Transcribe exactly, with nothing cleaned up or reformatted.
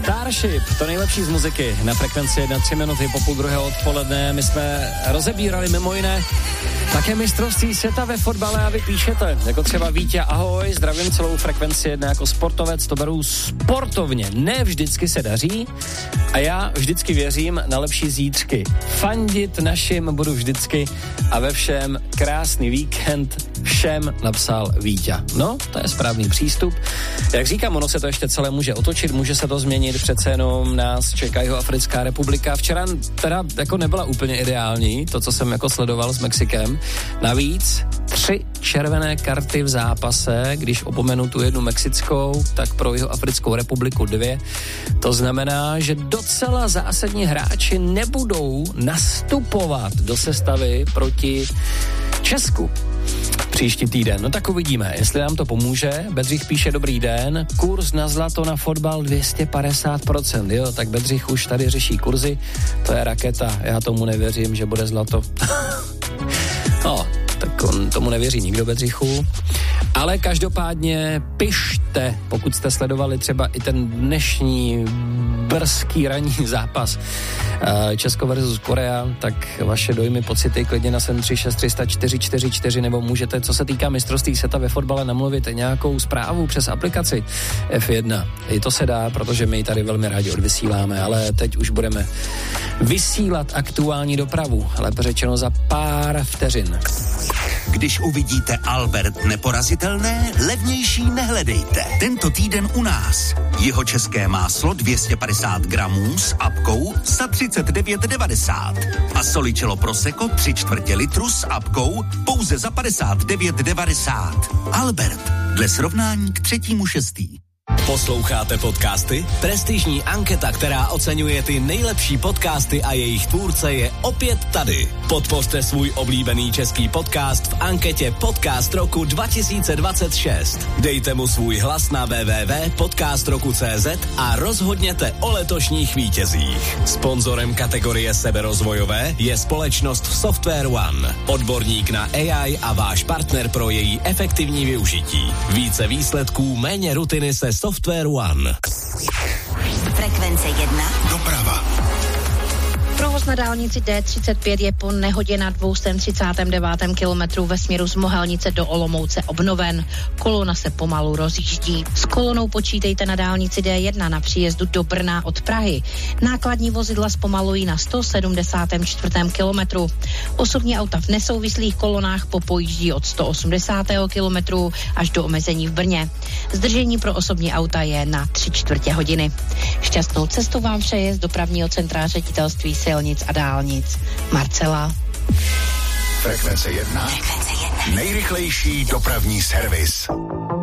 Starship, to nejlepší z muziky na frekvenci jedna, tři minuty po půl druhého odpoledne. My jsme rozebírali mimo jiné také mistrovství světa ve fotbale a vy píšete, jako třeba Vítě, ahoj, zdravím celou frekvenci jedna jako sportovec, to beru sportovně, ne vždycky se daří a já vždycky věřím na lepší zítřky. Fandit našim budu vždycky a ve všem krásný víkend všem napsal Vítě. No, to je správný přístup. Jak říkám, ono se to ještě celé může otočit, může se to změnit, přece jenom nás čeká Jihoafrická republika. Včera teda jako nebyla úplně ideální, to, co jsem jako sledoval s Mexikem. Navíc tři červené karty v zápase, když opomenu tu jednu mexickou, tak pro Jihoafrickou republiku dvě. To znamená, že docela zásadní hráči nebudou nastupovat do sestavy proti Česku příští týden. No tak uvidíme, jestli nám to pomůže. Bedřich píše, dobrý den, kurz na zlato na fotbal dvě stě padesát procent. Jo, tak Bedřich už tady řeší kurzy, to je raketa, já tomu nevěřím, že bude zlato. No, tak on tomu nevěří nikdo, Bedřichu. Ale každopádně pište, pokud jste sledovali třeba i ten dnešní brzký ranní zápas Česko versus Korea, tak vaše dojmy, pocity klidně na sedm tři šest tři nula čtyři čtyři čtyři nebo můžete, co se týká mistrovství světa ve fotbale, namluvit nějakou zprávu přes aplikaci F jedna. I to se dá, protože my ji tady velmi rádi odvysíláme, ale teď už budeme vysílat aktuální dopravu, lépe řečeno za pár vteřin. Když uvidíte Albert neporazitelné, levnější nehledejte. Tento týden u nás. Jihočeské máslo dvě stě padesát gramů s apkou za třicet devět devadesát. A Solicello Prosecco tři čtvrtě litru s apkou pouze za padesát devět devadesát. Albert, dle srovnání k třetímu šestý. Posloucháte podcasty? Prestižní anketa, která oceňuje ty nejlepší podcasty a jejich tvůrce, je opět tady. Podpořte svůj oblíbený český podcast v anketě Podcast roku dva tisíce dvacet šest. Dejte mu svůj hlas na w w w tečka podcast roku tečka c z a rozhodněte o letošních vítězích. Sponzorem kategorie seberozvojové je společnost Software One. Odborník na A I a váš partner pro její efektivní využití. Více výsledků, méně rutiny se Software One. Frekvence jedna. Doprava. Provoz na dálnici D třicet pět je po nehodě na dvě stě třicátém devátém kilometru ve směru z Mohelnice do Olomouce obnoven. Kolona se pomalu rozjíždí. S kolonou počítejte na dálnici D jedna na příjezdu do Brna od Prahy. Nákladní vozidla zpomalují na sto sedmdesátém čtvrtém kilometru. Osobní auta v nesouvislých kolonách popojíždí od sto osmdesátého kilometru až do omezení v Brně. Zdržení pro osobní auta je na tři čtvrtě hodiny. Šťastnou cestu vám přeje z dopravního centra ředitelství silnic a dálnic Marcela. Frekvence jedna. Frekvence jedna. Nejrychlejší dopravní servis.